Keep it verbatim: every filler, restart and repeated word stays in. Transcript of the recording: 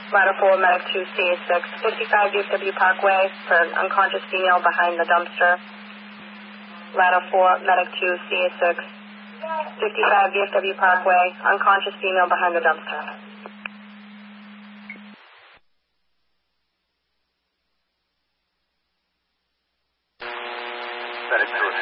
Ladder four, Medic two, C A six, fifty-five D F W Parkway for an unconscious female behind the dumpster. Ladder four, Medic two, C A six, fifty-five D F W Parkway, unconscious female behind the dumpster. Medic two,